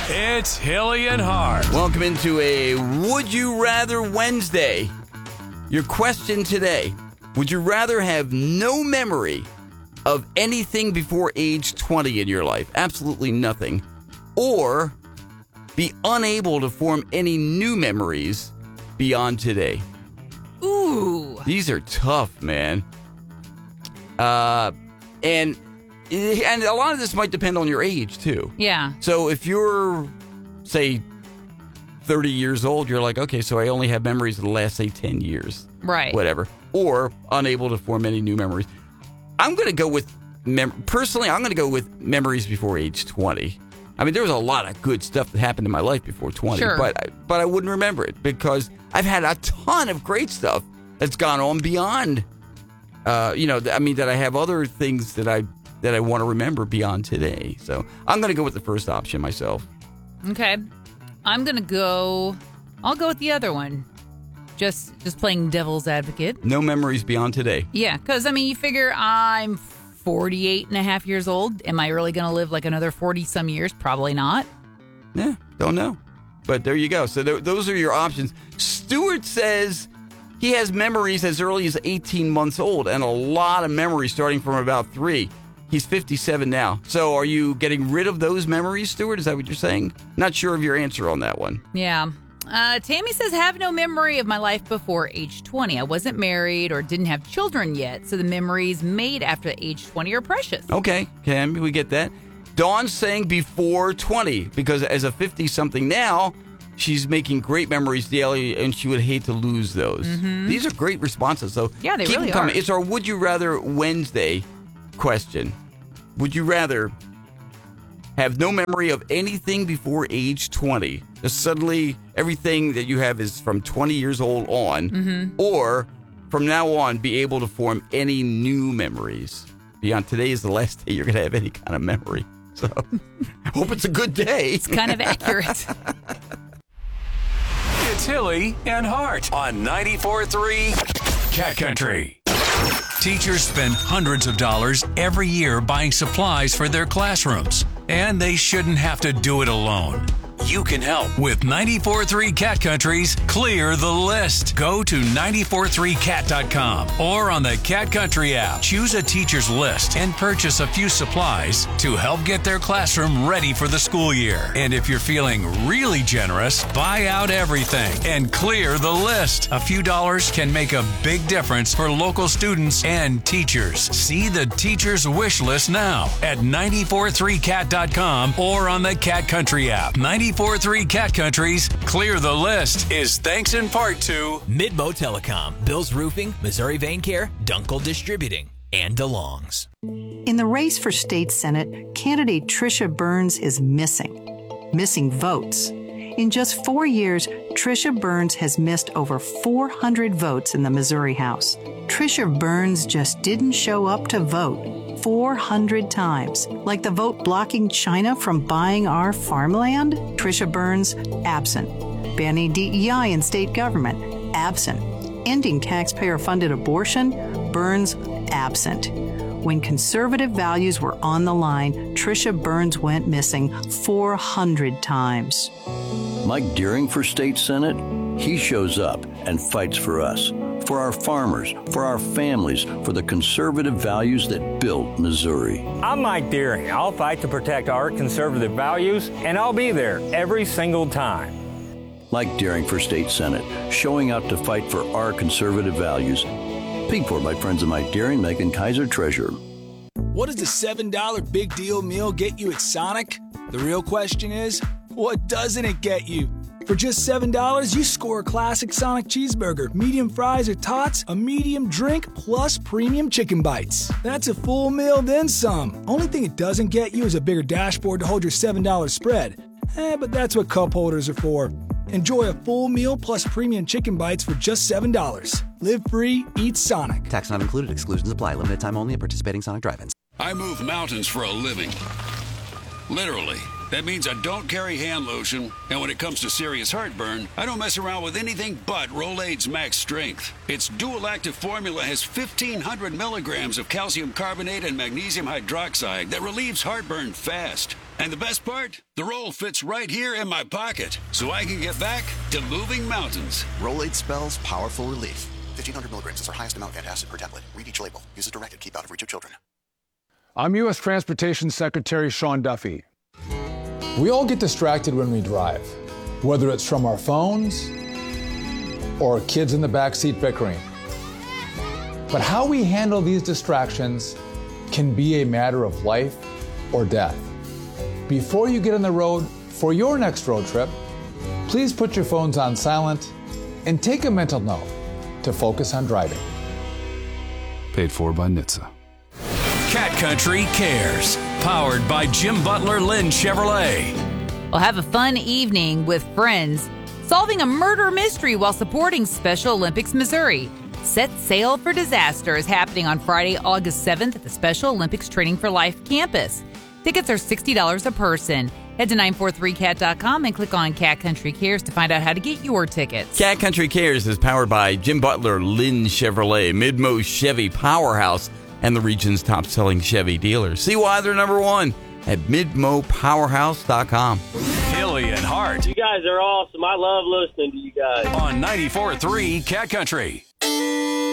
It's Hilly and Hart. Welcome into a Would You Rather Wednesday. Your question today, would you rather have no memory of anything before age 20 in your life, absolutely nothing, or be unable to form any new memories beyond today? Ooh. These are tough, man. And a lot of this might depend on your age, too. Yeah. So if you're, say, 30 years old, you're like, okay, so I only have memories of the last, say, 10 years. Right. Whatever. Or unable to form any new memories. I'm going to go with, personally, I'm going to go with memories before age 20. I mean, there was a lot of good stuff that happened in my life before 20, sure. but I wouldn't remember it because I've had a ton of great stuff that's gone on beyond, that I have other things that I want to remember beyond today. So I'm going to go with the first option myself. Okay. I'll go with the other one. Just playing devil's advocate. No memories beyond today. Yeah, because, you figure I'm 48 and a half years old. Am I really going to live like another 40-some years? Probably not. Yeah, don't know. But there you go. So those are your options. Stuart says he has memories as early as 18 months old and a lot of memories starting from about 3. He's 57 now. So are you getting rid of those memories, Stuart? Is that what you're saying? Not sure of your answer on that one. Yeah. Tammy says, have no memory of my life before age 20. I wasn't married or didn't have children yet, so the memories made after age 20 are precious. Okay, Tammy, we get that. Dawn's saying before 20, because as a 50-something now, she's making great memories daily, and she would hate to lose those. Mm-hmm. These are great responses, so yeah, they keep really them coming. are. It's our Would You Rather Wednesday question. Would you rather have no memory of anything before age 20? Just suddenly everything that you have is from 20 years old on, mm-hmm. or from now on be able to form any new memories. Beyond today is the last day you're going to have any kind of memory. So I hope it's a good day. It's kind of accurate. It's Hilly and Hart on 94.3 Cat Country. Teachers spend hundreds of dollars every year buying supplies for their classrooms, and they shouldn't have to do it alone. You can help with 94.3 Cat Country's Clear the List. Go to 943cat.com or on the Cat Country app. Choose a teacher's list and purchase a few supplies to help get their classroom ready for the school year. And if you're feeling really generous, buy out everything and clear the list. A few dollars can make a big difference for local students and teachers. See the teacher's wish list now at 943cat.com or on the Cat Country app. 94.3 Cat Country's Clear the List is thanks in part to Midmo Telecom, Bill's Roofing, Missouri Vein Care, Dunkel Distributing, and DeLong's. In the race for state senate, candidate Tricia Burns is missing votes. In just 4 years, Tricia Burns has missed over 400 votes in the Missouri House. Tricia Burns just didn't show up to vote 400 times. Like the vote blocking China from buying our farmland? Tricia Burns, absent. Banning DEI in state government? Absent. Ending taxpayer-funded abortion? Burns, absent. When conservative values were on the line, Tricia Burns went missing 400 times. Mike Deering for state senate, he shows up and fights for us, for our farmers, for our families, for the conservative values that built Missouri. I'm Mike Deering. I'll fight to protect our conservative values, and I'll be there every single time. Mike Deering for state senate, showing out to fight for our conservative values. Paid for by friends of Mike Deering, Megan Kaiser, Treasurer. What does the $7 big deal meal get you at Sonic? The real question is, what doesn't it get you? For just $7, you score a classic Sonic cheeseburger, medium fries or tots, a medium drink, plus premium chicken bites. That's a full meal, then some. Only thing it doesn't get you is a bigger dashboard to hold your $7 spread. But that's what cup holders are for. Enjoy a full meal plus premium chicken bites for just $7. Live free, eat Sonic. Tax not included. Exclusions apply. Limited time only at participating Sonic drive-ins. I move mountains for a living. Literally. That means I don't carry hand lotion, and when it comes to serious heartburn, I don't mess around with anything but Rolaids Max Strength. Its dual-active formula has 1,500 milligrams of calcium carbonate and magnesium hydroxide that relieves heartburn fast. And the best part? The roll fits right here in my pocket, so I can get back to moving mountains. Rolade spells powerful relief. 1,500 milligrams is our highest amount of antacid per tablet. Read each label. Use as directed. Keep out of reach of children. I'm U.S. Transportation Secretary Sean Duffy. We all get distracted when we drive, whether it's from our phones or kids in the backseat bickering. But how we handle these distractions can be a matter of life or death. Before you get on the road for your next road trip, please put your phones on silent and take a mental note to focus on driving. Paid for by NHTSA. Cat Country Cares, powered by Jim Butler Lynn Chevrolet. Well, have a fun evening with friends, solving a murder mystery while supporting Special Olympics Missouri. Set Sail for Disaster is happening on Friday, August 7th at the Special Olympics Training for Life campus. Tickets are $60 a person. Head to 943cat.com and click on Cat Country Cares to find out how to get your tickets. Cat Country Cares is powered by Jim Butler Lynn Chevrolet, Midmo Chevy Powerhouse, and the region's top-selling Chevy dealer. See why they're number one at MidmoPowerhouse.com. Hilly and Hart. You guys are awesome. I love listening to you guys. On 94.3 Cat Country.